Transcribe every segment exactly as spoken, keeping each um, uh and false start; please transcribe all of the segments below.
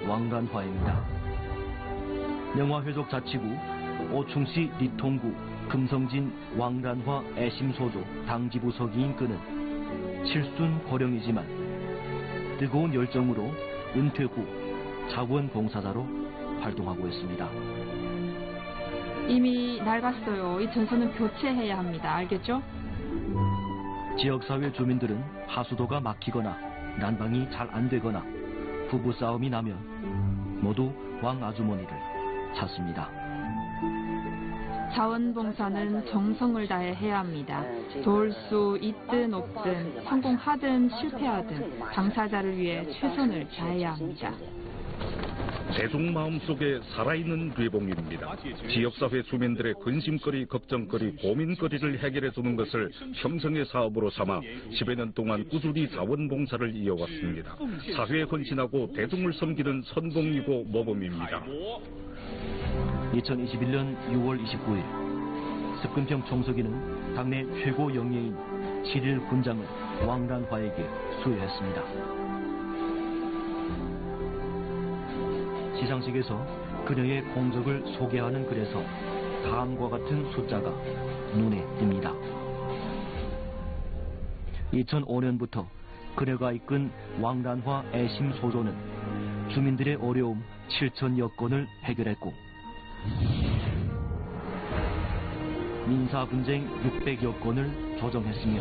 왕란화입니다. 명화회족 자치구 오충시 리통구 금성진 왕란화 애심소조 당지부서기인 그는 칠순 고령이지만 뜨거운 열정으로 은퇴 후 자원봉사자로 활동하고 있습니다. 이미 낡았어요. 이 전선은 교체해야 합니다. 알겠죠? 지역사회 주민들은 하수도가 막히거나 난방이 잘 안 되거나 부부싸움이 나면 모두 왕아주머니를 찾습니다. 자원봉사는 정성을 다해 해야 합니다. 도울 수 있든 없든 성공하든 실패하든 당사자를 위해 최선을 다해야 합니다. 대중 마음속에 살아있는 뇌봉입니다. 지역사회 주민들의 근심거리, 걱정거리, 고민거리를 해결해주는 것을 평생의 사업으로 삼아 십여 년 동안 꾸준히 자원봉사를 이어왔습니다. 사회에 헌신하고 대중을 섬기는 선봉이고 모범입니다. 이천이십일 년 유월 이십구일 습근평 총서기는 당내 최고 영예인 칠일 훈장을 왕란화에게 수여했습니다. 시상식에서 그녀의 공적을 소개하는 글에서 다음과 같은 숫자가 눈에 띕니다. 이천오 년부터 그녀가 이끈 왕란화 애심소조는 주민들의 어려움 칠천여 건을 해결했고 민사분쟁 육백여 건을 조정했으며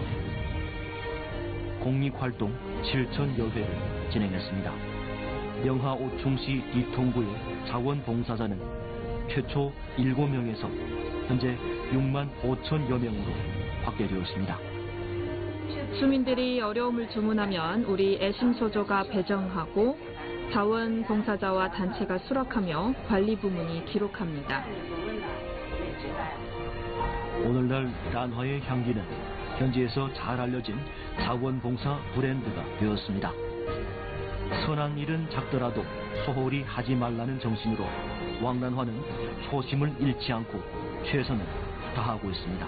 공익활동 칠천여 회를 진행했습니다. 영하 오충시 리통구의 자원봉사자는 최초 일곱 명에서 현재 육만 오천여 명으로 확대되었습니다. 주민들이 어려움을 주문하면 우리 애심소조가 배정하고 자원봉사자와 단체가 수락하며 관리부문이 기록합니다. 오늘날 란화의 향기는 현지에서 잘 알려진 자원봉사 브랜드가 되었습니다. 선한 일은 작더라도 소홀히 하지 말라는 정신으로 왕란화는 초심을 잃지 않고 최선을 다하고 있습니다.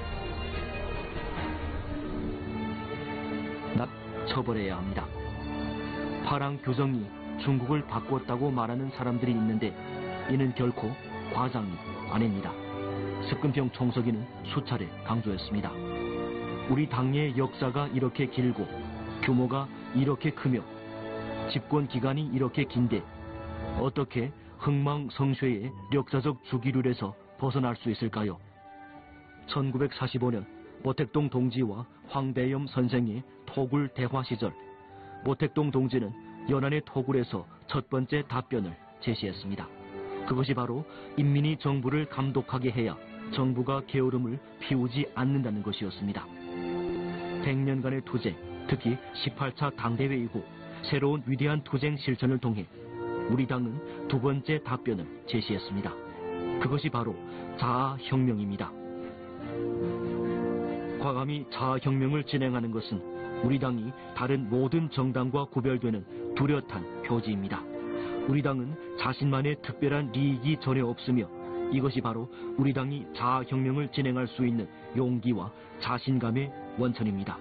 납 처벌해야 합니다. 파랑 교정이 중국을 바꿨다고 말하는 사람들이 있는데 이는 결코 과장이 아닙니다. 습근평 총서기는 수차례 강조했습니다. 우리 당의 역사가 이렇게 길고 규모가 이렇게 크며 집권 기간이 이렇게 긴데 어떻게 흥망성쇠의 역사적 주기율에서 벗어날 수 있을까요? 천구백사십오 년 모택동 동지와 황대염 선생의 토굴 대화 시절 모택동 동지는 연안의 토굴에서 첫 번째 답변을 제시했습니다. 그것이 바로 인민이 정부를 감독하게 해야 정부가 게으름을 피우지 않는다는 것이었습니다. 백 년간의 투쟁, 특히 십팔 차 당대회이고 새로운 위대한 투쟁 실천을 통해 우리 당은 두 번째 답변을 제시했습니다. 그것이 바로 자아혁명입니다. 과감히 자아혁명을 진행하는 것은 우리 당이 다른 모든 정당과 구별되는 뚜렷한 표지입니다. 우리 당은 자신만의 특별한 리익이 전혀 없으며 이것이 바로 우리 당이 자아혁명을 진행할 수 있는 용기와 자신감의 원천입니다.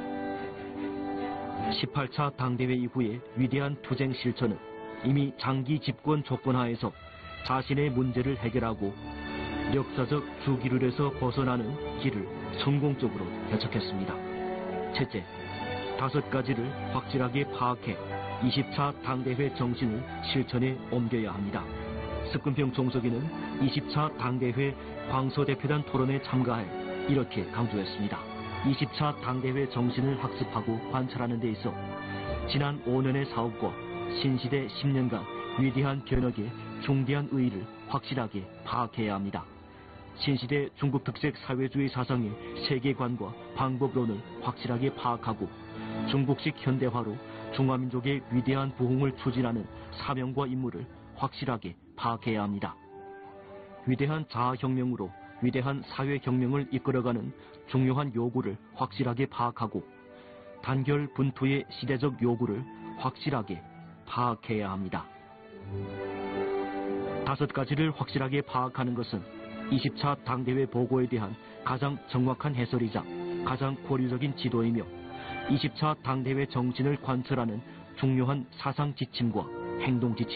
십팔 차 당대회 이후의 위대한 투쟁 실천은 이미 장기 집권 조건 하에서 자신의 문제를 해결하고 역사적 주기율에서 벗어나는 길을 성공적으로 개척했습니다. 첫째, 다섯 가지를 확실하게 파악해 이십 차 당대회 정신을 실천에 옮겨야 합니다. 습근평 총서기는 이십 차 당대회 광서대표단 토론에 참가해 이렇게 강조했습니다. 이십 차 당대회 정신을 학습하고 관찰하는 데 있어 지난 오 년의 사업과 신시대 십 년간 위대한 변혁의 중대한 의의를 확실하게 파악해야 합니다. 신시대 중국 특색 사회주의 사상의 세계관과 방법론을 확실하게 파악하고 중국식 현대화로 중화민족의 위대한 부흥을 추진하는 사명과 임무를 확실하게 파악해야 합니다. 위대한 자아혁명으로 위대한 사회혁명을 이끌어가는 중요한 요구를 확실하게 파악하고 단결 분투의 시대적 요구를 확실하게 파악해야 합니다. 다섯 가지를 확실하게 파악하는 것은 이십 차 당대회 보고에 대한 가장 정확한 해설이자 가장 고리적인 지도이며 이십 차 당대회 정신을 관철하는 중요한 사상 지침과 행동 지침